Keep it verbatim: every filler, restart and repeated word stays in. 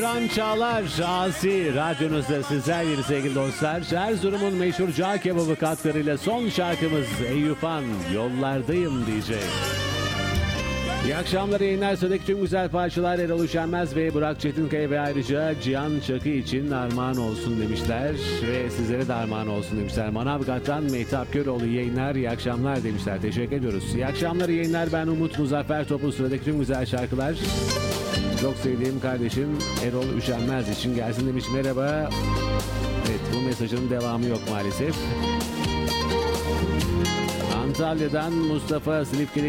Can Çağlar, Asi, radyonuzda sizler yeni sevgili dostlar. Erzurum'un meşhur cağ kebabı katkılarıyla son şarkımız Eyüphan, Yollardayım diyecek. İyi akşamlar, yayınlar. Sıradaki tüm güzel parçalar Erol Üşenmez ve Burak Çetinkaya ve ayrıca Cihan Çakı için armağan olsun demişler. Ve sizlere de armağan olsun demişler. Manavgat'tan Mehtap Köroğlu, iyi yayınlar, iyi akşamlar demişler. Teşekkür ediyoruz. İyi akşamlar, iyi yayınlar. Ben Umut Muzaffer Toplu. Sıradaki tüm güzel şarkılar çok sevdiğim kardeşim Erol Üşenmez için gelsin demiş. Merhaba. Evet, bu mesajın devamı yok maalesef. Antalya'dan Mustafa Silifke'de